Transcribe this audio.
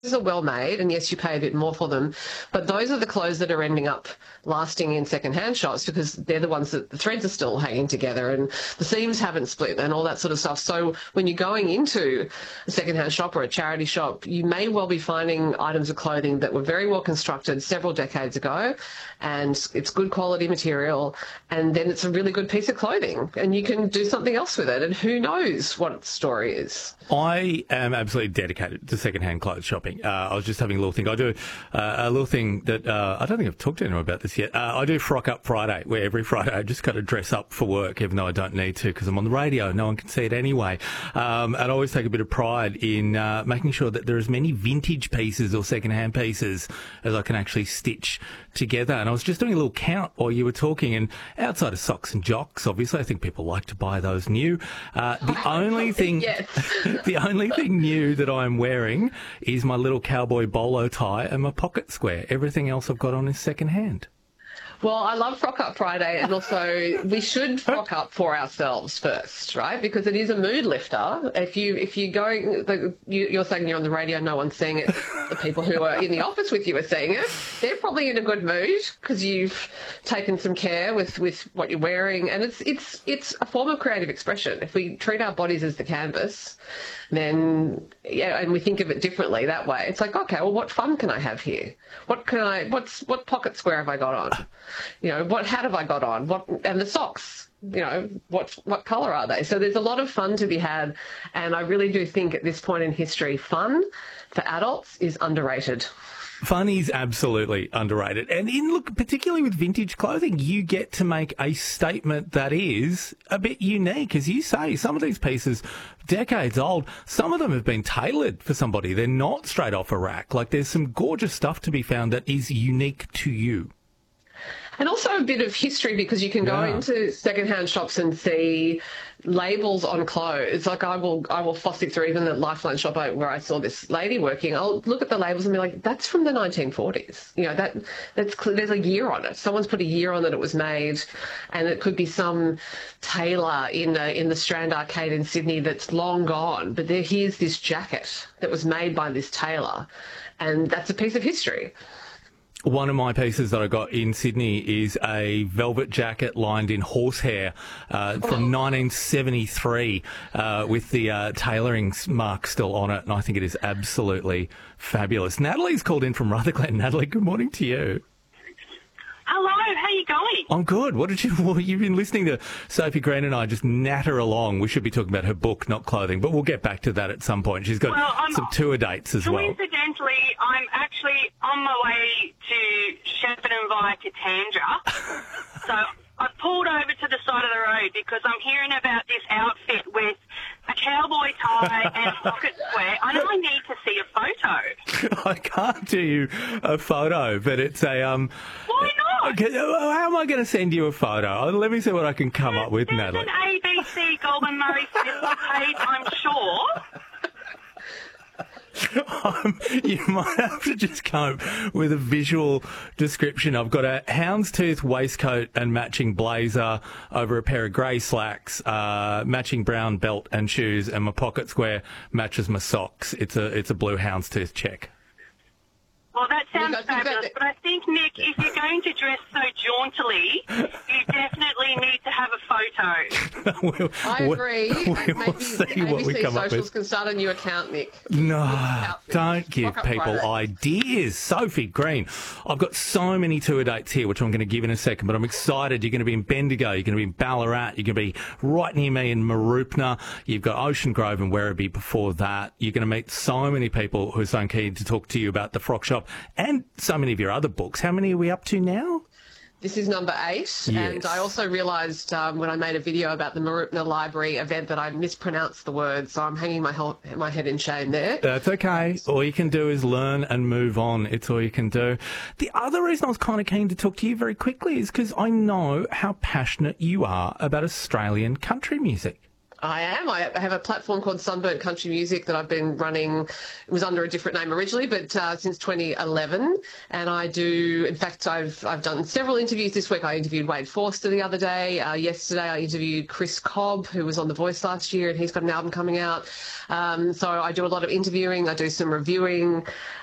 are well made, and yes, you pay a bit more for them, but those are the clothes that are ending up lasting in second-hand shops because they're the ones that the threads are still hanging together and the seams haven't split and all that sort of stuff. So when you're going into a second-hand shop or a charity shop, you may well be finding items of clothing that were very well constructed several decades ago, and it's good quality material, and then it's a really good piece of clothing, and you can do something else with it, and who knows what its story is. I am absolutely dedicated to second-hand clothes shopping. I was just having a little think. I do a little thing that I don't think I've talked to anyone about this yet. I do Frock Up Friday, where every Friday I just got to dress up for work, even though I don't need to because I'm on the radio. No one can see it anyway. And I always take a bit of pride in making sure that there are as many vintage pieces or second-hand pieces as I can actually stitch together. And I was just doing a little count while you were talking, and outside of socks and jocks, obviously, I think people like to buy those new. The only thing... Yes. The only thing new that I'm wearing is my little cowboy bolo tie and my pocket square. Everything else I've got on is second-hand. Well, I love Frock Up Friday, and also we should frock up for ourselves first, right? Because it is a mood lifter. If you're going, you're saying you're on the radio, no one's seeing it. The people who are in the office with you are seeing it. They're probably in a good mood because you've taken some care with what you're wearing, and it's a form of creative expression. If we treat our bodies as the canvas, then and we think of it differently that way. It's like, okay, well, what fun can I have here? What pocket square have I got on? What hat have I got on? And the socks, what colour are they? So there's a lot of fun to be had, and I really do think at this point in history, fun for adults is underrated. Fun is absolutely underrated. And look, particularly with vintage clothing, you get to make a statement that is a bit unique. As you say, some of these pieces, decades old, some of them have been tailored for somebody. They're not straight off a rack. Like, there's some gorgeous stuff to be found that is unique to you. And also a bit of history, because you can go into secondhand shops and see labels on clothes. Like I will fossick through even the Lifeline shop where I saw this lady working. I'll look at the labels and be like, that's from the 1940s. There's a year on it. Someone's put a year on that it was made, and it could be some tailor in the Strand Arcade in Sydney that's long gone. But here's this jacket that was made by this tailor, and that's a piece of history. One of my pieces that I got in Sydney is a velvet jacket lined in horsehair from 1973 with the tailoring mark still on it, and I think it is absolutely fabulous. Natalie's called in from Rutherglen. Natalie, good morning to you. Hello, how are you going? I'm good. You've been listening to Sophie Green and I just natter along. We should be talking about her book, not clothing, but we'll get back to that at some point. She's got some tour dates as well. Coincidentally, I'm actually on my way to Shepparton via Katandra. So I pulled over to the side of the road because I'm hearing about this outfit with a cowboy tie and pocket square. I know I need to see a photo. I can't do you a photo, but it's a... Why not? Okay, how am I going to send you a photo? Let me see what I can come up with, Natalie. There's an ABC Golden Murray Facebook page, I'm sure. You might have to just come with a visual description. I've got a houndstooth waistcoat and matching blazer over a pair of grey slacks, matching brown belt and shoes, and my pocket square matches my socks. It's a blue houndstooth check. Well, that sounds fabulous, but I think, Nick, if you're going to dress so jauntily, you definitely need to have a photo. I agree. We'll see what we come up with. Socials can start a new account, Nick. No, don't give people ideas. Sophie Green, I've got so many tour dates here, which I'm going to give in a second, but I'm excited. You're going to be in Bendigo, you're going to be in Ballarat, you're going to be right near me in Mooroopna, you've got Ocean Grove and Werribee before that. You're going to meet so many people who are so keen to talk to you about the Frock Shop and so many of your other books. How many are we up to now? This is number 8, yes. And I also realised when I made a video about the Mooroopna Library event that I mispronounced the word, so I'm hanging my head in shame there. That's okay. All you can do is learn and move on. It's all you can do. The other reason I was kind of keen to talk to you very quickly is because I know how passionate you are about Australian country music. I am. I have a platform called Sunburnt Country Music that I've been running. It was under a different name originally, but since 2011. And I do, in fact, I've done several interviews this week. I interviewed Wade Forster the other day. Yesterday I interviewed Chris Cobb, who was on The Voice last year, and he's got an album coming out. So I do a lot of interviewing. I do some reviewing.